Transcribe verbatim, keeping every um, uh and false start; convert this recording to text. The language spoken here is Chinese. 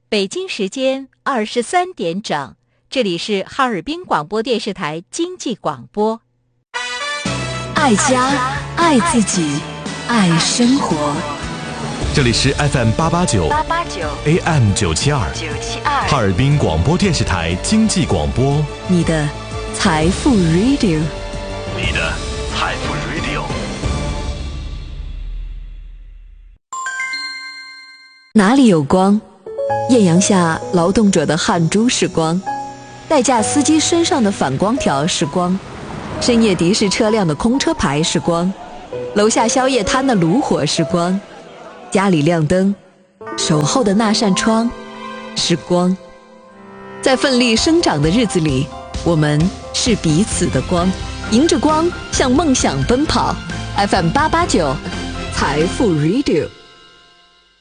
北京时间二十三点整，这里是哈尔滨广播电视台经济广播。 爱家，爱自己，爱生活。 这里是 F M 八八九 A M 九七二哈尔滨广播电视台经济广播， 你的财富 Radio， 你的财富 Radio。 哪里有光？艳阳下劳动者的汗珠是光，代驾司机身上的反光条是光，深夜的士车辆的空车牌是光，楼下宵夜摊的炉火是光，家里亮灯，守候的那扇窗是光。在奋力生长的日子里，我们是彼此的光，迎着光向梦想奔跑。 F M 八八九财富 Radio。